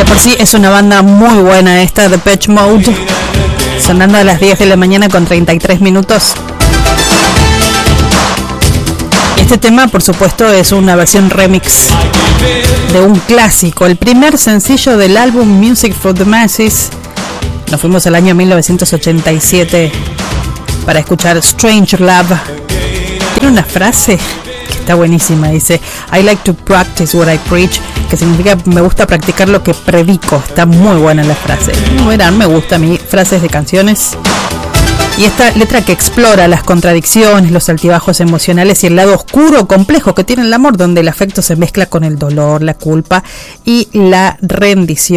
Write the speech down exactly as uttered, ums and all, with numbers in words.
Por sí es una banda muy buena esta, Depeche Mode, sonando a las diez de la mañana con treinta y tres minutos. Este tema, por supuesto, es una versión remix de un clásico, el primer sencillo del álbum Music for the Masses. Nos fuimos al año mil novecientos ochenta y siete para escuchar Strange Love. Tiene una frase que está buenísima, dice: I like to practice what I preach, que significa me gusta practicar lo que predico. Está muy buena la frase. Verán, me gusta a mí frases de canciones. Y esta letra que explora las contradicciones, los altibajos emocionales y el lado oscuro, complejo que tiene el amor, donde el afecto se mezcla con el dolor, la culpa y la rendición.